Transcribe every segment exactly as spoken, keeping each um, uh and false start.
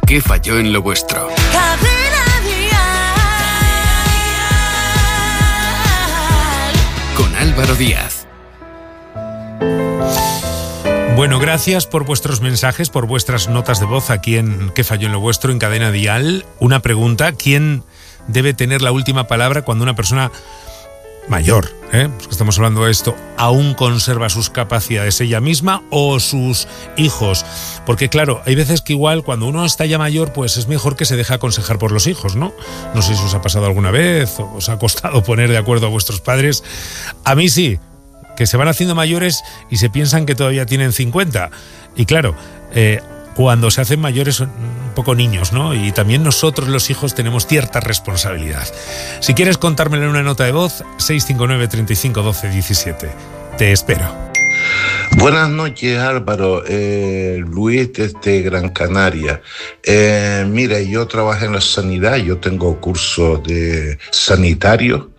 ¿Qué falló en lo vuestro? Con Álvaro Díaz. Bueno, gracias por vuestros mensajes, por vuestras notas de voz aquí en ¿Qué falló en lo vuestro? En Cadena Dial. Una pregunta: ¿quién debe tener la última palabra cuando una persona mayor, ¿eh? Pues que estamos hablando de esto, aún conserva sus capacidades ella misma o sus hijos? Porque claro, hay veces que igual cuando uno está ya mayor, pues es mejor que se deje aconsejar por los hijos, ¿no? No sé si os ha pasado alguna vez o os ha costado poner de acuerdo a vuestros padres. A mí sí, que se van haciendo mayores y se piensan que todavía tienen cincuenta. Y claro, eh, cuando se hacen mayores son un poco niños, ¿no? Y también nosotros los hijos tenemos cierta responsabilidad. Si quieres contármelo en una nota de voz, seis cinco nueve, treinta y cinco, doce, diecisiete. Te espero. Buenas noches, Álvaro. Eh, Luis desde Gran Canaria. Eh, mira, yo trabajo en la sanidad, yo tengo cursos de sanitario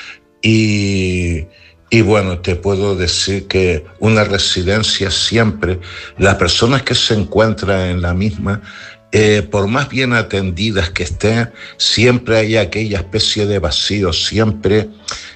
y... Y bueno, te puedo decir que una residencia siempre, las personas que se encuentran en la misma, eh, por más bien atendidas que estén, siempre hay aquella especie de vacío, siempre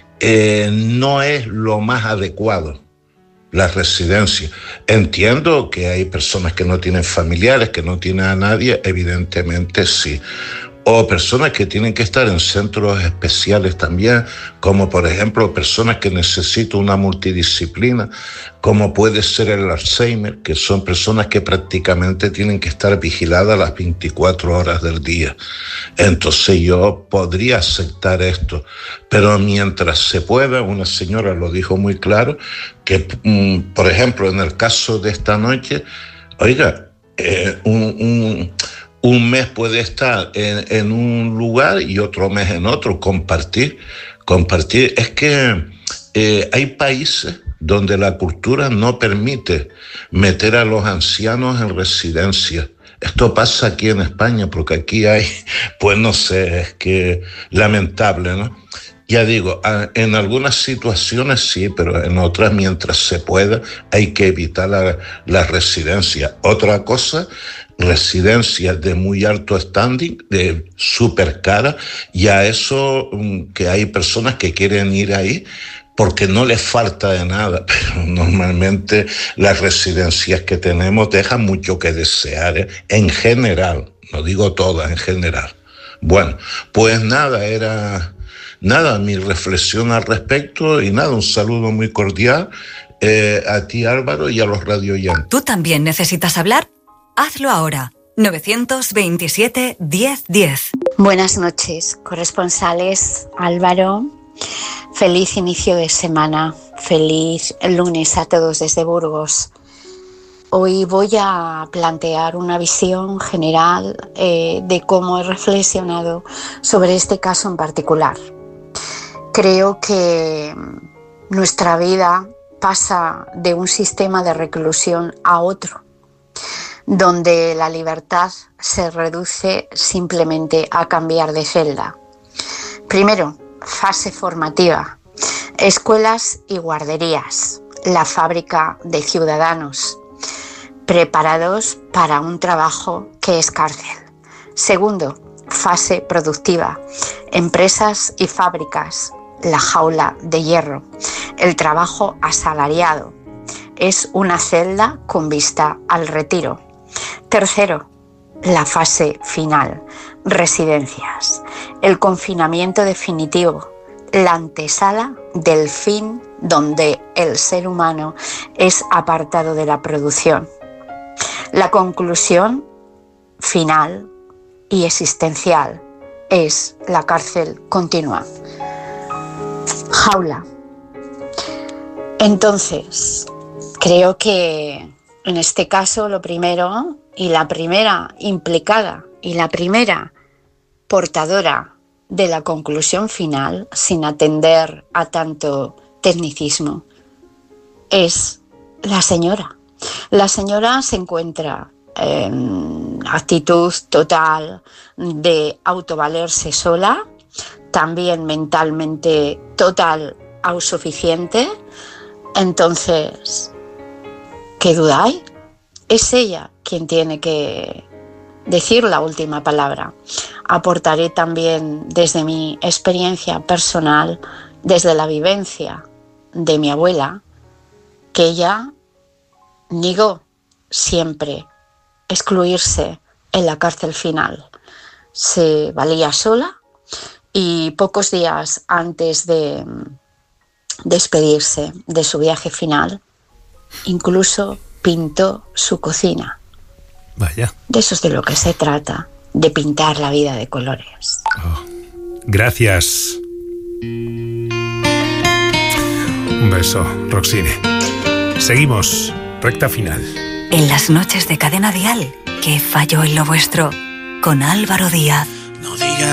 eh, no es lo más adecuado la residencia. Entiendo que hay personas que no tienen familiares, que no tienen a nadie, evidentemente sí. O personas que tienen que estar en centros especiales también, como por ejemplo personas que necesitan una multidisciplina, como puede ser el Alzheimer, que son personas que prácticamente tienen que estar vigiladas las veinticuatro horas del día. Entonces yo podría aceptar esto, pero mientras se pueda, una señora lo dijo muy claro, que mm, por ejemplo en el caso de esta noche, oiga, eh, un... un Un mes puede estar en, en un lugar y otro mes en otro, compartir, compartir. Es que eh, hay países donde la cultura no permite meter a los ancianos en residencia. Esto pasa aquí en España, porque aquí hay, pues no sé, es que lamentable, ¿no? Ya digo, en algunas situaciones sí, pero en otras, mientras se pueda, hay que evitar la, la residencia. Otra cosa, residencias de muy alto standing, de súper cara, y a eso que hay personas que quieren ir ahí porque no les falta de nada, pero normalmente las residencias que tenemos dejan mucho que desear, ¿eh? En general, no digo todas, en general. Bueno, pues nada, era... Nada, mi reflexión al respecto y nada, un saludo muy cordial eh, a ti, Álvaro, y a los radioyentes. ¿Tú también necesitas hablar? Hazlo ahora. nueve veintisiete, diez diez. Buenas noches, corresponsales. Álvaro, feliz inicio de semana, feliz lunes a todos desde Burgos. Hoy voy a plantear una visión general eh, de cómo he reflexionado sobre este caso en particular. Creo que nuestra vida pasa de un sistema de reclusión a otro, donde la libertad se reduce simplemente a cambiar de celda. Primero, fase formativa, escuelas y guarderías, la fábrica de ciudadanos, preparados para un trabajo que es cárcel. Segundo, fase productiva, empresas y fábricas, la jaula de hierro, el trabajo asalariado, es una celda con vista al retiro. Tercero, la fase final, residencias, el confinamiento definitivo, la antesala del fin donde el ser humano es apartado de la producción. La conclusión final y existencial es la cárcel continua. Jaula. Entonces, creo que en este caso lo primero y la primera implicada y la primera portadora de la conclusión final, sin atender a tanto tecnicismo, es la señora. La señora se encuentra en actitud total de autovalerse sola, también mentalmente total autosuficiente. Entonces, ¿qué duda hay? Es ella quien tiene que decir la última palabra. Aportaré también desde mi experiencia personal, desde la vivencia de mi abuela, que ella negó siempre excluirse en la cárcel final. Se valía sola y pocos días antes de despedirse de su viaje final, incluso pintó su cocina. Vaya. De eso es de lo que se trata, de pintar la vida de colores. Oh, gracias. Un beso, Roxine. Seguimos, recta final. En las noches de Cadena Dial, que falló en lo vuestro, con Álvaro Díaz. No digas